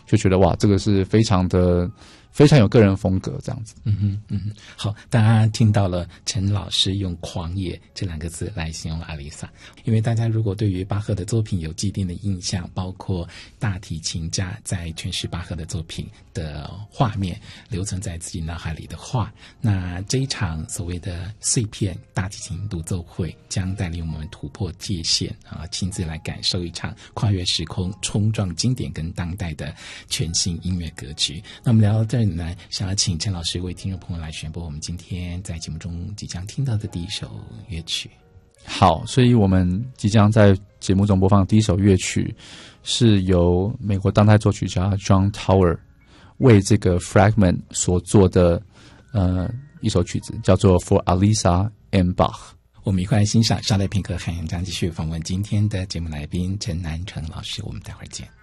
就觉得哇，这个是非常有个人风格这样子。 好，大家听到了陈老师用狂野这2个字来形容阿丽萨，因为大家如果对于巴赫的作品有既定的印象，包括大提琴家在诠释巴赫的作品的画面留存在自己脑海里的画，那这一场所谓的碎片大提琴独奏会将带领我们突破界限亲自来感受一场跨越时空冲撞经典跟当代的全新音乐格局。那我们聊到这里呢，想要请陈老师为听众朋友来选播我们今天在节目中即将听到的第一首乐曲。 好，所以我们即将在节目中播放的第一首乐曲是由美国当代作曲家 John Tower 为这个 Fragment 所做的一首曲子，叫做 For Alisa and Bach。 我们一块来欣赏，稍待片刻，汉阳将继续访问今天的节目来宾陈南成老师，我们待会儿见。